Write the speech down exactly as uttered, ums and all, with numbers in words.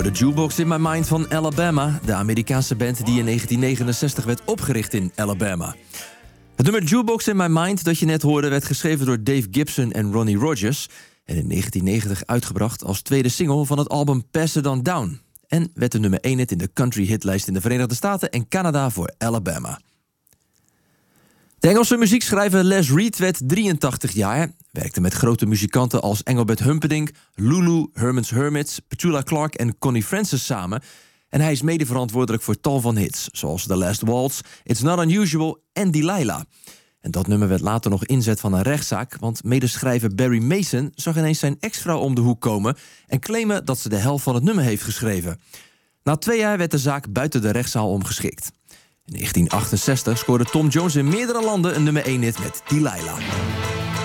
hoorde Jukebox in My Mind van Alabama, de Amerikaanse band die in negentien negenenzestig werd opgericht in Alabama. Het nummer Jukebox in My Mind dat je net hoorde werd geschreven door Dave Gibson en Ronnie Rogers en in negentien negentig uitgebracht als tweede single van het album Pass It On Down en werd de nummer één hit in de country hitlijst in de Verenigde Staten en Canada voor Alabama. De Engelse muziekschrijver Les Reed werd drieëntachtig jaar, werkte met grote muzikanten als Engelbert Humperdinck, Lulu, Herman's Hermits, Petula Clark en Connie Francis samen. En hij is mede verantwoordelijk voor tal van hits, zoals The Last Waltz, It's Not Unusual en Delilah. En dat nummer werd later nog inzet van een rechtszaak, want medeschrijver Barry Mason zag ineens zijn ex-vrouw om de hoek komen en claimen dat ze de helft van het nummer heeft geschreven. Na twee jaar werd de zaak buiten de rechtszaal omgeschikt. In negentien achtenzestig scoorde Tom Jones in meerdere landen een nummer één hit met Delilah.